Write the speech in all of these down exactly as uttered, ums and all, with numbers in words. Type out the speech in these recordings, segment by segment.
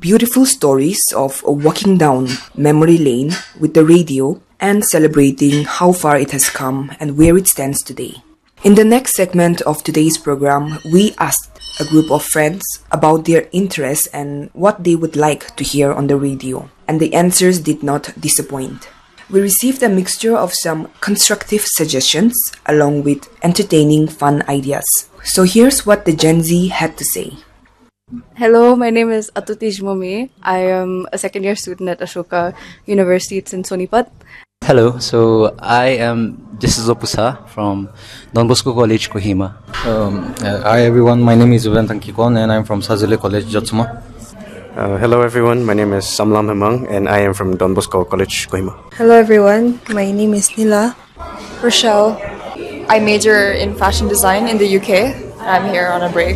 beautiful stories of walking down memory lane with the radio and celebrating how far it has come and where it stands today. In the next segment of today's program, we asked a group of friends about their interests and what they would like to hear on the radio, and the answers did not disappoint. We received a mixture of some constructive suggestions along with entertaining fun ideas. So here's what the Gen Z had to say. Hello, my name is Atuti Jmomi. I am a second year student at Ashoka University. It's in Sonipat. Hello, so I am Jesizo Pusa from Don Bosco College, Kohima. Um, uh, hi everyone, my name is Ulan Tankikon and I'm from Sazile College, Jotsuma. Uh, hello everyone, my name is Samlam Hemang and I am from Don Bosco College, Kohima. Hello everyone, my name is Nila. Rochelle. I major in fashion design in the U K. I'm here on a break.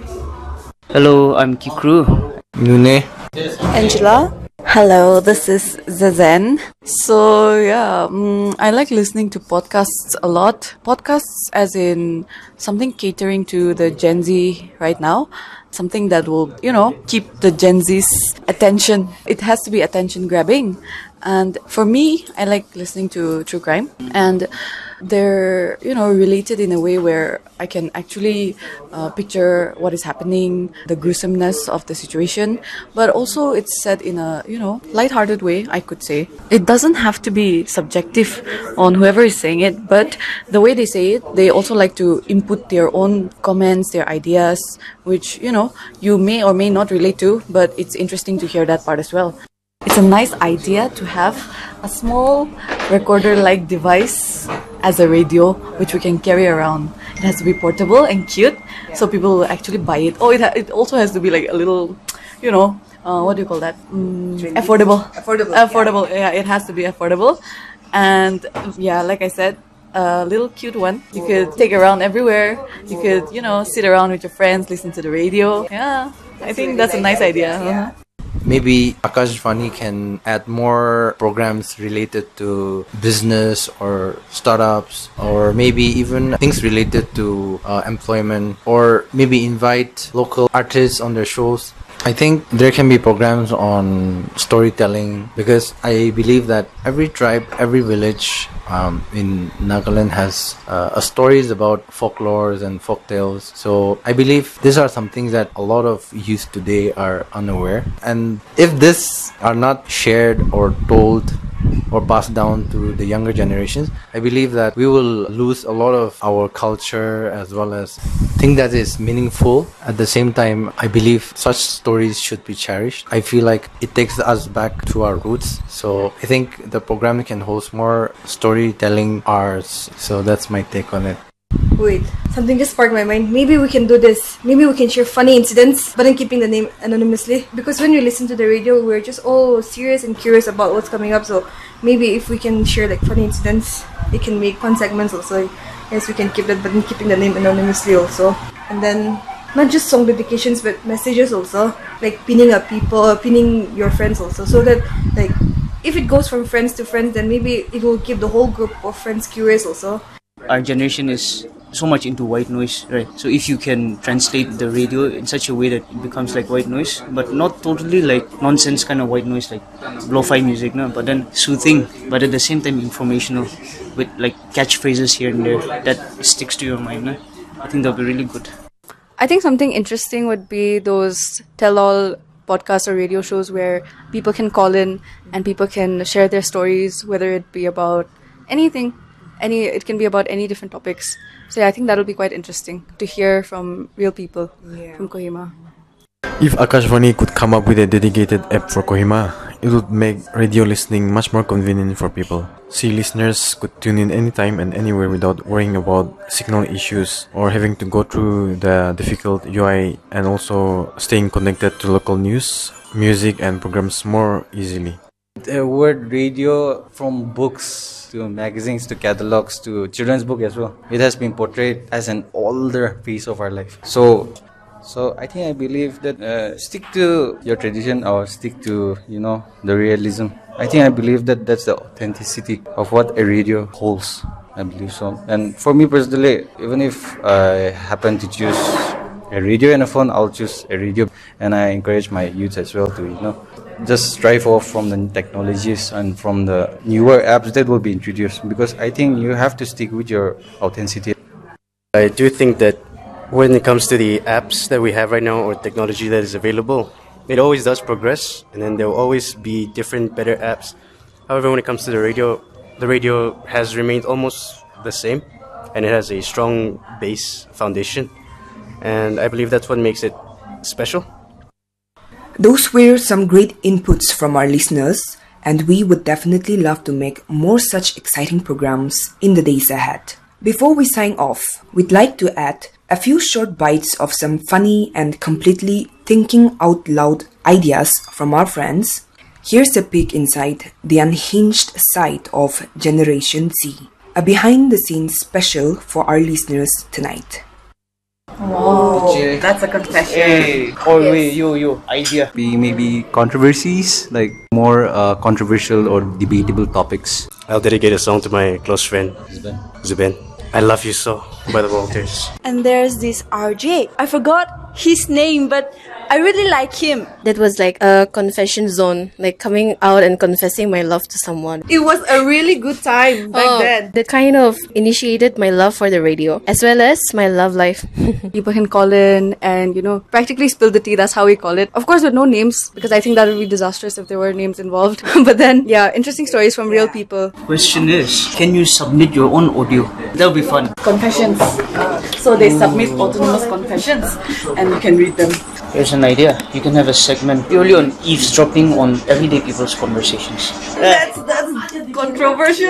Hello, I'm Kikru. Nune. Angela. Hello, this is Zazen. So yeah, um, I like listening to podcasts a lot. Podcasts as in something catering to the Gen Z right now. Something that will, you know, keep the Gen Z's attention. It has to be attention grabbing. And for me, I like listening to true crime. And they're, you know, related in a way where I can actually uh, picture what is happening, the gruesomeness of the situation. But also it's said in a, you know, lighthearted way, I could say. It doesn't have to be subjective on whoever is saying it, but the way they say it, they also like to input their own comments, their ideas, which, you know, you may or may not relate to, but it's interesting to hear that part as well. It's a nice idea to have a small recorder-like device as a radio, which we can carry around. It has to be portable and cute, so people will actually buy it. Oh, it ha- it also has to be like a little, you know, uh, what do you call that? Mm, affordable. Affordable. Affordable. Yeah. yeah, it has to be affordable. And yeah, like I said, a little cute one. You could take around everywhere. You could, you know, sit around with your friends, listen to the radio. Yeah, I think that's a nice idea. Uh-huh. Maybe Akashvani can add more programs related to business or startups, or maybe even things related to uh, employment, or maybe invite local artists on their shows. I think there can be programs on storytelling, because I believe that every tribe, every village um, in Nagaland has uh, a stories about folklores and folktales. So I believe these are some things that a lot of youth today are unaware. And if these are not shared or told or passed down to the younger generations, I believe that we will lose a lot of our culture, as well as think that is meaningful. At the same time, I believe such stories should be cherished. I feel like it takes us back to our roots. So I think the program can host more storytelling arts. So that's my take on it. Wait, something just sparked my mind. Maybe we can do this. Maybe we can share funny incidents, but then keeping the name anonymously. Because when we listen to the radio, we're just all serious and curious about what's coming up. So maybe if we can share like funny incidents, it can make fun segments also. Yes, we can keep that, but then keeping the name anonymously also. And then not just song dedications, but messages also. Like pinning up people, pinning your friends also. So that like if it goes from friends to friends, then maybe it will keep the whole group of friends curious also. Our generation is so much into white noise, right? So if you can translate the radio in such a way that it becomes like white noise, but not totally like nonsense kind of white noise, like lo-fi music, no? But then soothing, but at the same time informational, with like catchphrases here and there that sticks to your mind, no? I think that'll be really good. I think something interesting would be those tell-all podcasts or radio shows where people can call in and people can share their stories, whether it be about anything. Any, it can be about any different topics. So yeah, I think that'll be quite interesting to hear from real people yeah. from Kohima. If Akashvani could come up with a dedicated app for Kohima, it would make radio listening much more convenient for people. See, listeners could tune in anytime and anywhere without worrying about signal issues or having to go through the difficult U I, and also staying connected to local news, music and programs more easily. The word radio, from books to magazines to catalogs to children's book as well, it has been portrayed as an older phase of our life. So so I think I believe that uh, stick to your tradition, or stick to, you know, the realism. I think I believe that that's the authenticity of what a radio holds. I believe so. And for me personally, even if I happen to choose a radio and a phone, I'll choose a radio. And I encourage my youth as well to, you know, just strive off from the technologies and from the newer apps that will be introduced, because I think you have to stick with your authenticity. I do think that when it comes to the apps that we have right now or technology that is available, it always does progress, and then there will always be different, better apps. However, when it comes to the radio, the radio has remained almost the same, and it has a strong base foundation, and I believe that's what makes it special. Those were some great inputs from our listeners, and we would definitely love to make more such exciting programs in the days ahead. Before we sign off, we'd like to add a few short bites of some funny and completely thinking out loud ideas from our friends. Here's a peek inside the unhinged side of Generation Z, a behind-the-scenes special for our listeners tonight. Wow, that's a confession. Hey, oh yes. Wait, you, you, idea. Be maybe controversies, like more uh, controversial or debatable topics. I'll dedicate a song to my close friend, Zuben. Zuben. I Love You So by the Walters. And there's this R J. I forgot his name, but I really like him. That was like a confession zone, like coming out and confessing my love to someone. It was a really good time back oh, then. That kind of initiated my love for the radio, as well as my love life. People can call in and, you know, practically spill the tea. That's how we call it. Of course, with no names, because I think that would be disastrous if there were names involved. But then, yeah, interesting stories from real people. Question is, can you submit your own audio? That would be fun. Confessions. Uh, so they submit autonomous confessions and you can read them. Here's an idea. You can have a segment purely on eavesdropping on everyday people's conversations. That's, that's controversial.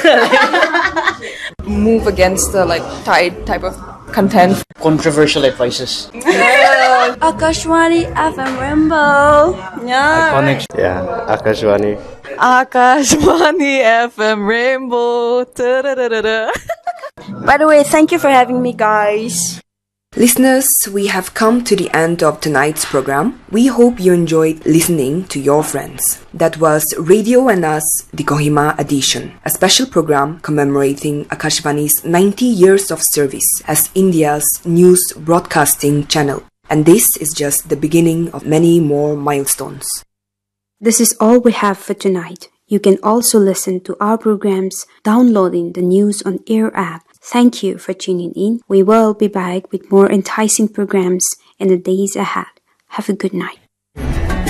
Move against the like tide type of content. Controversial advices. Yeah. Akashwani F M Rainbow. Yeah. Iconic. Yeah, Akashwani. Akashwani F M Rainbow. Ta-da-da-da-da. By the way, thank you for having me, guys. Listeners, we have come to the end of tonight's program. We hope you enjoyed listening to your friends. That was Radio and Us, the Kohima edition, a special program commemorating Akashvani's ninety years of service as India's news broadcasting channel. And this is just the beginning of many more milestones. This is all we have for tonight. You can also listen to our programs downloading the News on Air app. Thank you for tuning in. We will be back with more enticing programs in the days ahead. Have a good night.